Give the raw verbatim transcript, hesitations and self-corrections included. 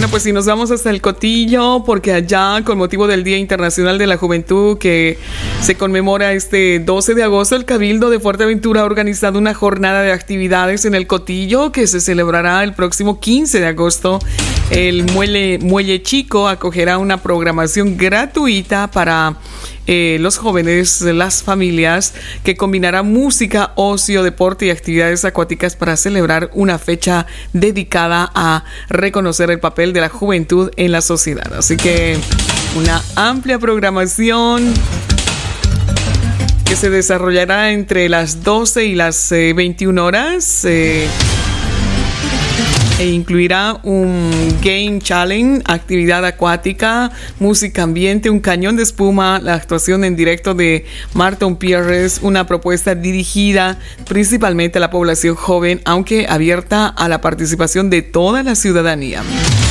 Bueno, pues si nos vamos hasta el Cotillo, porque allá, con motivo del Día Internacional de la Juventud, que se conmemora este doce de agosto, el Cabildo de Fuerteventura ha organizado una jornada de actividades en el Cotillo que se celebrará el próximo quince de agosto. El Muelle, Muelle Chico acogerá una programación gratuita para eh, los jóvenes, las familias, que combinará música, ocio, deporte y actividades acuáticas para celebrar una fecha dedicada a reconocer el papel de la juventud en la sociedad. Así que una amplia programación que se desarrollará entre las doce y las eh, veintiuna horas. Eh, E incluirá un Game Challenge, actividad acuática, música ambiente, un cañón de espuma, la actuación en directo de Marton Pierres, una propuesta dirigida principalmente a la población joven, aunque abierta a la participación de toda la ciudadanía.